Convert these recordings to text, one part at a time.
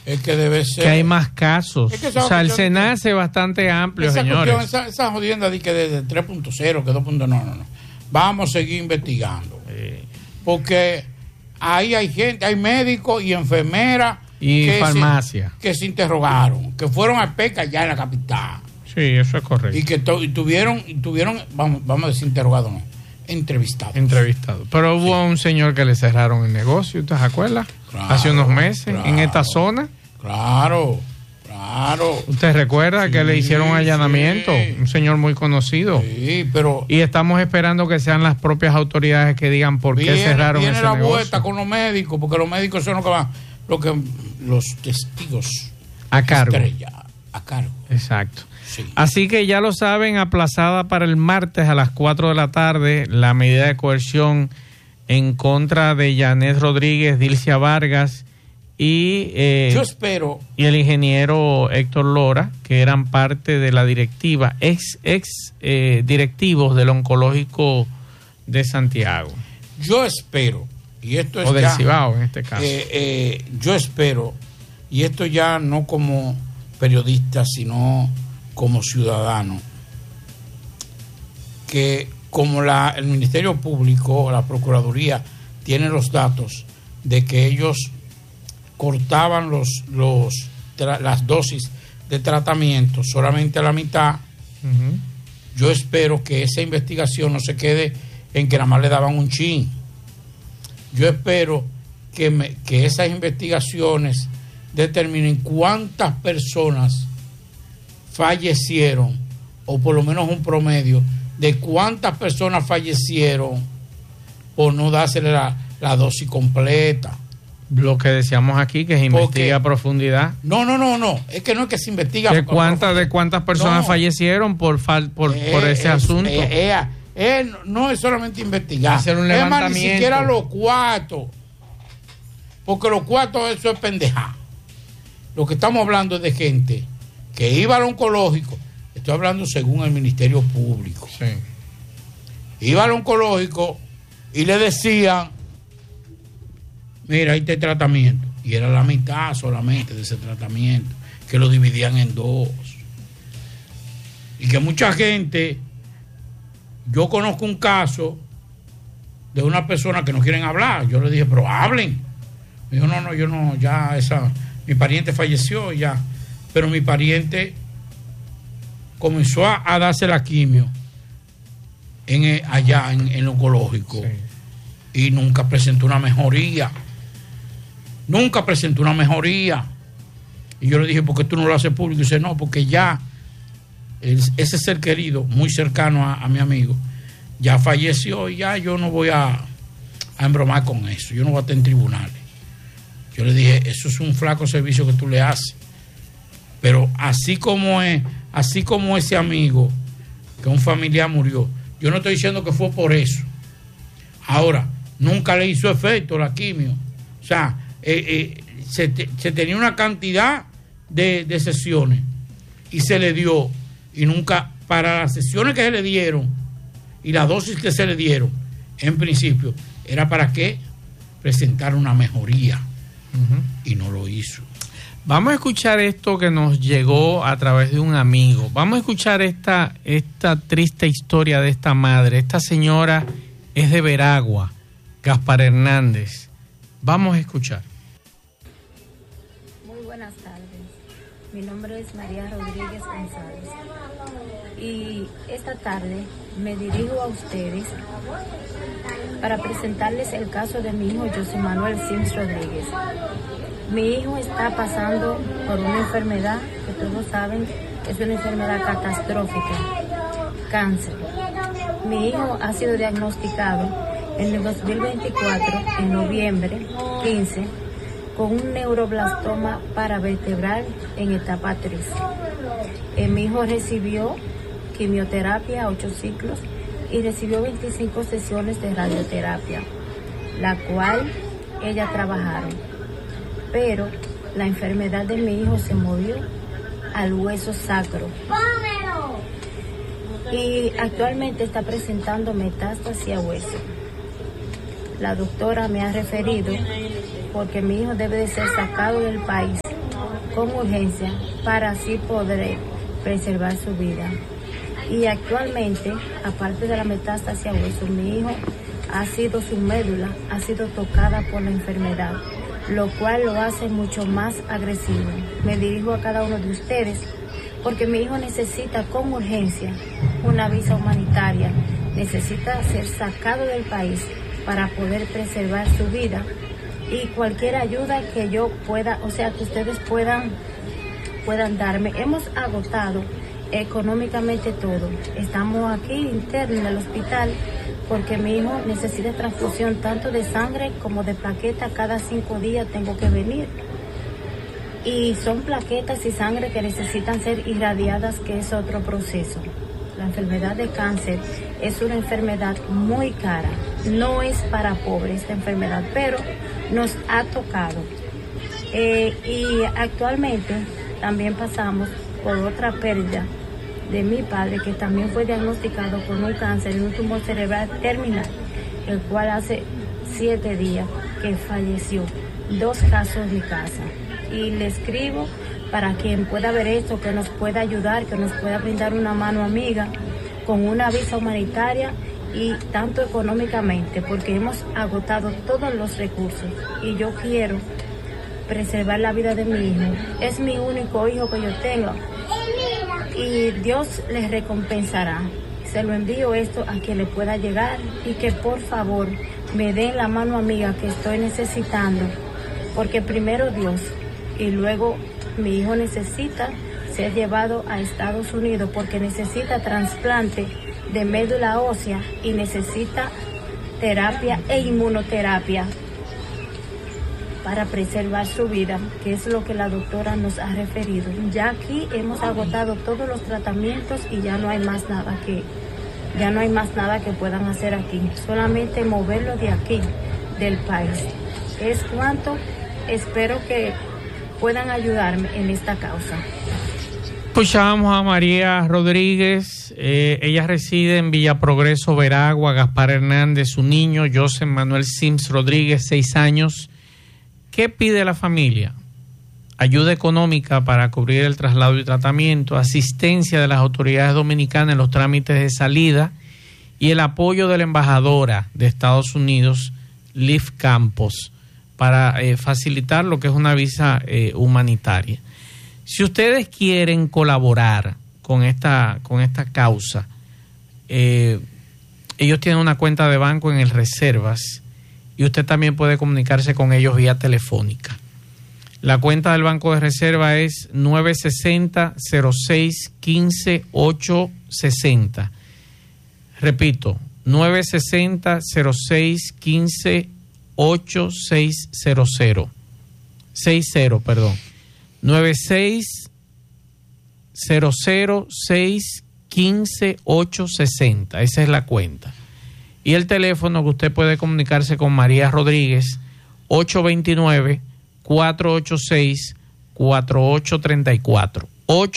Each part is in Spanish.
Es que debe ser. Que hay más casos. Es que o sea, el SENACE es bastante amplio, señores. Esa jodienda de que desde 3.0, que 2.0, no. Vamos a seguir investigando. Porque ahí hay gente, hay médicos y enfermeras. Y farmacia. Que se interrogaron, que fueron a PECA ya en la capital. Sí, eso es correcto. Y que tuvieron, vamos a decir interrogados, no, entrevistados. Pero hubo un señor que le cerraron el negocio, ¿usted se acuerda? Claro, hace unos meses, en esta zona. Claro. ¿Usted recuerda que le hicieron un allanamiento? Sí. Un señor muy conocido. Sí, pero... Y estamos esperando que sean las propias autoridades que digan por qué cerraron ese negocio. Viene la vuelta con los médicos, porque los médicos son los testigos a cargo. A cargo. Exacto. Sí. Así que ya lo saben, aplazada para el martes a las 4 de la tarde la medida de coerción en contra de Yanet Rodríguez, Dilcia Vargas y yo espero, y el ingeniero Héctor Lora, que eran parte de la directiva, ex directivos del Oncológico de Santiago. Yo espero, y esto es o del Cibao en este caso. Yo espero, y esto ya no como periodista, sino como ciudadano, que como el Ministerio Público, la Procuraduría, tiene los datos de que ellos cortaban las dosis de tratamiento solamente a la mitad, yo espero que esa investigación no se quede en que nada más le daban un chin. Yo espero que esas investigaciones determinen cuántas personas fallecieron, o por lo menos un promedio de cuántas personas fallecieron por no dársele la dosis completa. Lo que decíamos aquí, que se investiga a profundidad. No, es que no es que se investiga. ¿De cuántas personas fallecieron por ese asunto? No es solamente investigar, hacer un levantamiento. Es más, ni siquiera los cuartos, porque los cuartos eso es pendejada. Lo que estamos hablando es de gente que iba al oncológico, estoy hablando según el Ministerio Público. Sí. Iba al oncológico y le decían, mira, ahí está el tratamiento. Y era la mitad solamente de ese tratamiento, que lo dividían en dos. Y que mucha gente, yo conozco un caso de una persona que no quieren hablar. Yo le dije, pero hablen. Me dijo, no, yo no, ya mi pariente falleció ya. Pero mi pariente comenzó a darse la quimio allá en el oncológico. Sí. Y nunca presentó una mejoría. Y yo le dije, ¿por qué tú no lo haces público? Y dice, no, porque ya ese ser querido, muy cercano a mi amigo, ya falleció y ya yo no voy a embromar con eso. Yo no voy a estar en tribunales. Yo le dije, eso es un flaco servicio que tú le haces. Pero así como ese amigo, que un familiar murió, yo no estoy diciendo que fue por eso. Ahora, nunca le hizo efecto la quimio. O sea, se tenía una cantidad de sesiones y se le dio, y nunca, para las sesiones que se le dieron y la dosis que se le dieron, en principio, era para que presentara una mejoría. Y no lo hizo. Vamos a escuchar esto que nos llegó a través de un amigo. Vamos a escuchar esta triste historia de esta madre. Esta señora es de Veragua, Gaspar Hernández. Vamos a escuchar. Muy buenas tardes. Mi nombre es María Rodríguez González. Y esta tarde me dirijo a ustedes para presentarles el caso de mi hijo José Manuel Sims Rodríguez. Mi hijo está pasando por una enfermedad que todos saben es una enfermedad catastrófica, cáncer. Mi hijo ha sido diagnosticado en el 2024, en noviembre 15, con un neuroblastoma paravertebral en etapa 3. Mi hijo recibió quimioterapia 8 ciclos y recibió 25 sesiones de radioterapia, la cual ellas trabajaron. Pero la enfermedad de mi hijo se movió al hueso sacro y actualmente está presentando metástasis a hueso. La doctora me ha referido porque mi hijo debe de ser sacado del país con urgencia para así poder preservar su vida. Y actualmente, aparte de la metástasis a hueso, mi hijo su médula ha sido tocada por la enfermedad, lo cual lo hace mucho más agresivo. Me dirijo a cada uno de ustedes porque mi hijo necesita con urgencia una visa humanitaria, necesita ser sacado del país para poder preservar su vida, y cualquier ayuda que yo pueda, o sea, que ustedes puedan darme. Hemos agotado económicamente todo. Estamos aquí internos en el hospital porque mi hijo necesita transfusión tanto de sangre como de plaquetas. Cada 5 días tengo que venir. Y son plaquetas y sangre que necesitan ser irradiadas, que es otro proceso. La enfermedad de cáncer es una enfermedad muy cara. No es para pobres esta enfermedad, pero nos ha tocado. Y actualmente también pasamos por otra pérdida de mi padre, que también fue diagnosticado con un cáncer, un tumor cerebral terminal, el cual hace 7 días que falleció. 2 casos en mi casa. Y le escribo para quien pueda ver esto, que nos pueda ayudar, que nos pueda brindar una mano amiga con una visa humanitaria y tanto económicamente, porque hemos agotado todos los recursos y yo quiero preservar la vida de mi hijo. Es mi único hijo que yo tengo y Dios les recompensará. Se lo envío esto a quien le pueda llegar y que por favor me den la mano amiga que estoy necesitando, porque primero Dios y luego mi hijo necesita ser llevado a Estados Unidos porque necesita trasplante de médula ósea y necesita terapia e inmunoterapia para preservar su vida, que es lo que la doctora nos ha referido. Ya aquí hemos agotado todos los tratamientos y ya no hay más nada que puedan hacer aquí, solamente moverlo de aquí, del país. Es cuanto espero que puedan ayudarme en esta causa. Escuchábamos a María Rodríguez, ella reside en Villa Progreso, Veragua. Gaspar Hernández, su niño, José Manuel Sims Rodríguez, 6 años. ¿Qué pide la familia? Ayuda económica para cubrir el traslado y tratamiento, asistencia de las autoridades dominicanas en los trámites de salida y el apoyo de la embajadora de Estados Unidos, Liv Campos, para facilitar lo que es una visa humanitaria. Si ustedes quieren colaborar con esta causa, ellos tienen una cuenta de banco en el Reservas y usted también puede comunicarse con ellos vía telefónica. La cuenta del Banco de Reserva es 960-06-15-860. Repito, 960-06-15-860. 9600-615-860. Esa es la cuenta. Y el teléfono que usted puede comunicarse con María Rodríguez, 829-486-4834.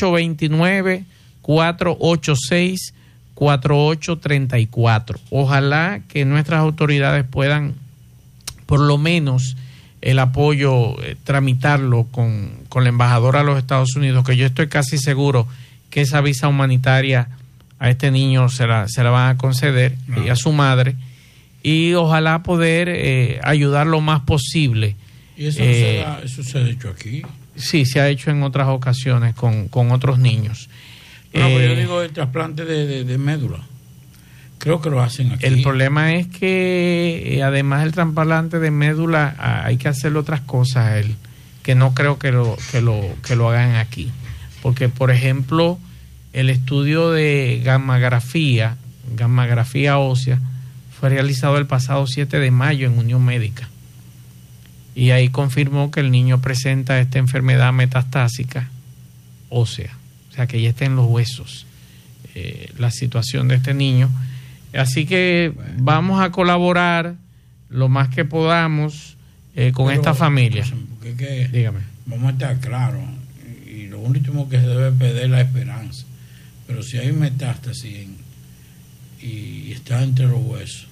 829-486-4834. Ojalá que nuestras autoridades puedan, por lo menos, el apoyo, tramitarlo con la embajadora de los Estados Unidos, que yo estoy casi seguro que esa visa humanitaria a este niño se la van a conceder, y a su madre, y ojalá poder ayudar lo más posible. ¿Y eso se ha hecho aquí? Sí, se ha hecho en otras ocasiones con otros niños. Pero yo digo el trasplante de médula. Creo que lo hacen aquí. El problema es que además del trasplante de médula hay que hacerle otras cosas, que no creo que lo hagan aquí. Porque, por ejemplo, el estudio de gammagrafía ósea fue realizado el pasado 7 de mayo en Unión Médica. Y ahí confirmó que el niño presenta esta enfermedad metastásica ósea. O sea, que ya está en los huesos la situación de este niño. Así que vamos a colaborar lo más que podamos con esta familia. Dígame. Vamos a estar claros. Y lo último que se debe perder es la esperanza. Pero si hay metástasis y está entre los huesos,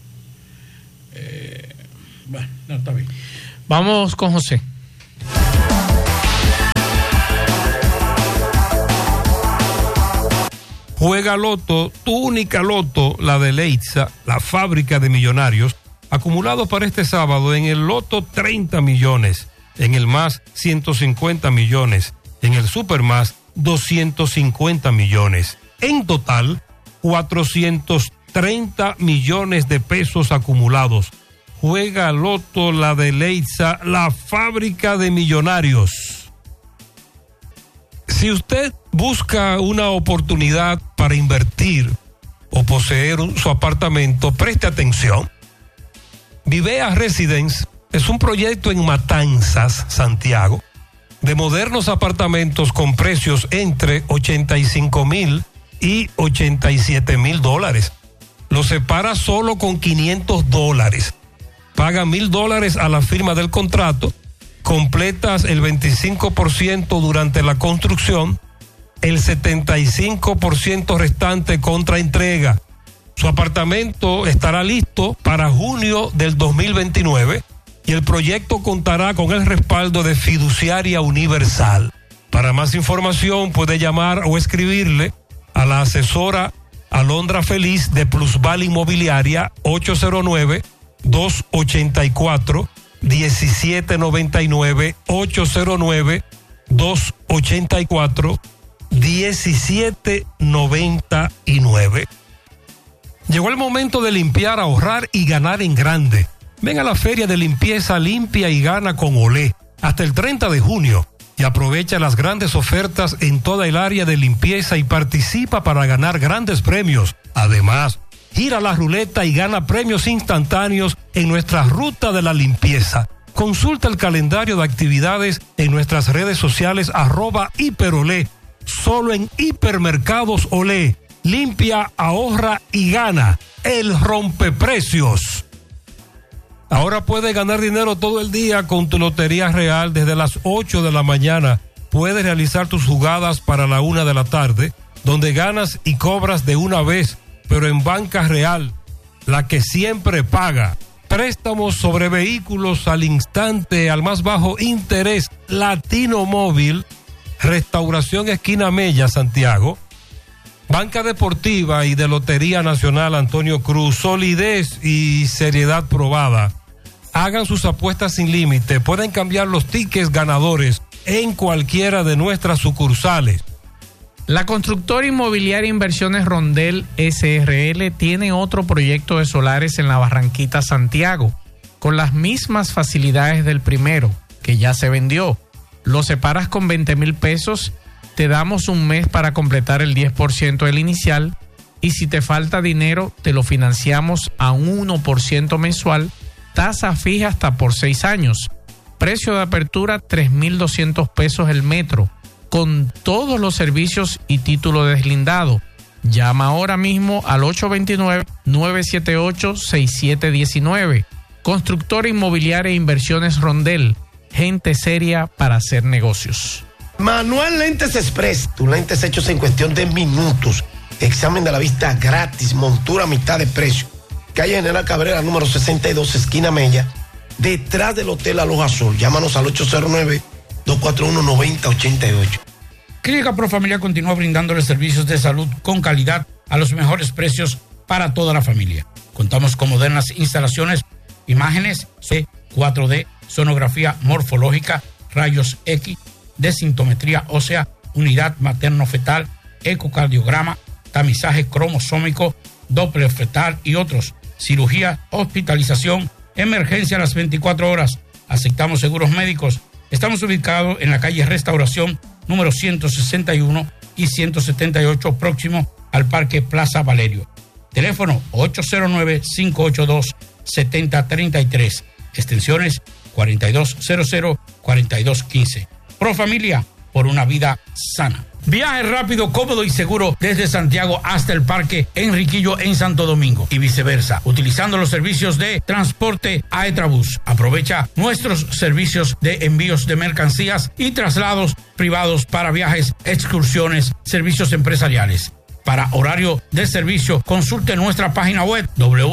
bueno, no está bien. Vamos con José. Juega Loto, tu única Loto, la de Leitza, la fábrica de millonarios, acumulado para este sábado en el Loto 30 millones, en el Más 150 millones, en el Super Más 250 millones. En total, 430 millones de pesos acumulados. Juega Loto, la de Leitza, la fábrica de millonarios. Si usted busca una oportunidad para invertir o poseer su apartamento, preste atención. Vivea Residence es un proyecto en Matanzas, Santiago, de modernos apartamentos con precios entre 85,000 y 87,000 dólares. Lo separa solo con $500. Paga $1,000 a la firma del contrato. Completas el 25% durante la construcción, el 75% restante contra entrega. Su apartamento estará listo para junio del 2029 y el proyecto contará con el respaldo de Fiduciaria Universal. Para más información puede llamar o escribirle a la asesora Alondra Feliz de Plusval Inmobiliaria 809-284-1799, 809-284-1799. Llegó el momento de limpiar, ahorrar y ganar en grande. Ven a la feria de limpieza Limpia y Gana con Olé hasta el 30 de junio y aprovecha las grandes ofertas en toda el área de limpieza y participa para ganar grandes premios. Además, gira la ruleta y gana premios instantáneos en nuestra ruta de la limpieza. Consulta el calendario de actividades en nuestras redes sociales @hiperolé. Solo en Hipermercados Olé. Limpia, ahorra y gana. El rompeprecios. Ahora puedes ganar dinero todo el día con tu Lotería Real desde las 8 de la mañana. Puedes realizar tus jugadas para la 1 de la tarde, donde ganas y cobras de una vez, pero en Banca Real, la que siempre paga. Préstamos sobre vehículos al instante, al más bajo interés. Latino Móvil, Restauración Esquina Mella, Santiago. Banca Deportiva y de Lotería Nacional Antonio Cruz, solidez y seriedad probada. Hagan sus apuestas sin límite, pueden cambiar los tickets ganadores en cualquiera de nuestras sucursales. La constructora inmobiliaria Inversiones Rondel SRL tiene otro proyecto de solares en la Barranquita, Santiago, con las mismas facilidades del primero, que ya se vendió. Lo separas con 20,000 pesos, te damos un mes para completar el 10% del inicial y si te falta dinero te lo financiamos a un 1% mensual, tasa fija hasta por 6 años. Precio de apertura 3,200 pesos el metro, con todos los servicios y título deslindado. Llama ahora mismo al 829-978-6719. Constructora Inmobiliaria e Inversiones Rondel, gente seria para hacer negocios. Manuel Lentes Express, tus lentes hechos en cuestión de minutos. Examen de la vista gratis, montura a mitad de precio. Calle General Cabrera, número 62, esquina Mella, detrás del Hotel Aloha Sol. Llámanos al 809-241-9088. Clínica Profamilia continúa brindándole servicios de salud con calidad a los mejores precios para toda la familia. Contamos con modernas instalaciones, imágenes C, 4D, sonografía morfológica, rayos X, desintometría ósea, unidad materno-fetal, ecocardiograma, tamizaje cromosómico, Doppler fetal y otros. Cirugía, hospitalización, emergencia a las 24 horas. Aceptamos seguros médicos. Estamos ubicados en la calle Restauración, número 161 y 178, próximo al Parque Plaza Valerio. Teléfono 809-582-7033. Extensiones 4200, 4215. Profamilia, por una vida sana. Viaje rápido, cómodo y seguro desde Santiago hasta el Parque Enriquillo en Santo Domingo y viceversa, utilizando los servicios de transporte Aetrabús. Aprovecha nuestros servicios de envíos de mercancías y traslados privados para viajes, excursiones, servicios empresariales. Para horario de servicio, consulte nuestra página web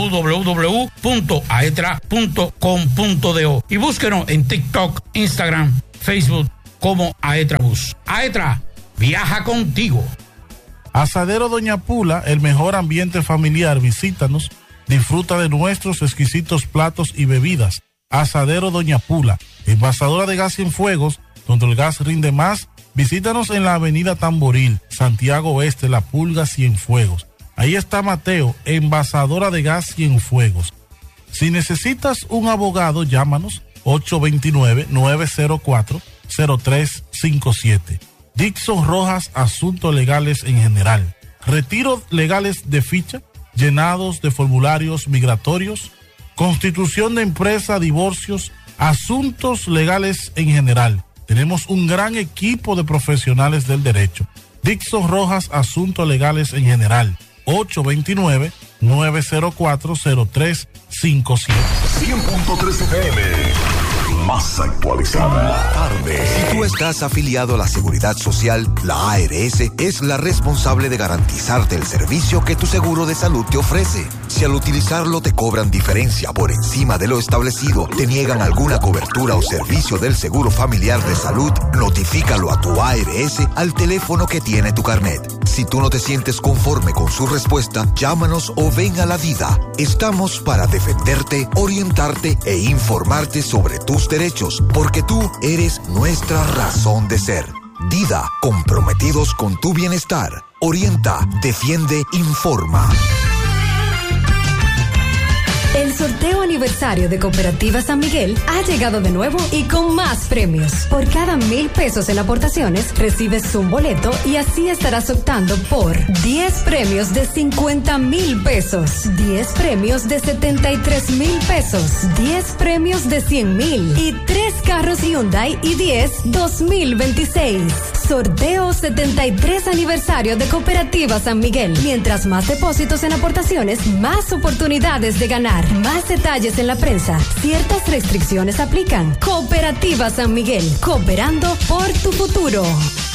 www.aetra.com.do y búsquenos en TikTok, Instagram, Facebook como Aetrabús. Aetra, viaja contigo. Asadero Doña Pula, el mejor ambiente familiar. Visítanos, disfruta de nuestros exquisitos platos y bebidas. Asadero Doña Pula, envasadora de gas Cienfuegos, donde el gas rinde más. Visítanos en la avenida Tamboril, Santiago Oeste, La Pulga, Cienfuegos. Ahí está Mateo, envasadora de gas Cienfuegos. Si necesitas un abogado, llámanos 829-904-0357. Dixon Rojas, asuntos legales en general. Retiros legales de ficha, llenados de formularios migratorios, constitución de empresa, divorcios, asuntos legales en general. Tenemos un gran equipo de profesionales del derecho. Dixon Rojas, asuntos legales en general. 829-904-0357. 100.3 FM. Más actualizada. Tarde. Si tú estás afiliado a la Seguridad Social, la ARS es la responsable de garantizarte el servicio que tu seguro de salud te ofrece. Si al utilizarlo te cobran diferencia por encima de lo establecido, te niegan alguna cobertura o servicio del seguro familiar de salud, notifícalo a tu ARS al teléfono que tiene tu carnet. Si tú no te sientes conforme con su respuesta, llámanos o ven a la DIDA. Estamos para defenderte, orientarte e informarte sobre tus derechos, porque tú eres nuestra razón de ser. DIDA, comprometidos con tu bienestar. Orienta, defiende, informa. El sorteo aniversario de Cooperativa San Miguel ha llegado de nuevo y con más premios. Por cada 1,000 pesos en aportaciones, recibes un boleto y así estarás optando por 10 premios de 50,000 pesos, 10 premios de 73,000 pesos, 10 premios de 100,000 y 3 carros Hyundai y 10 2026. Sorteo 73 aniversario de Cooperativa San Miguel. Mientras más depósitos en aportaciones, más oportunidades de ganar. Más detalles en la prensa. Ciertas restricciones aplican. Cooperativa San Miguel. Cooperando por tu futuro.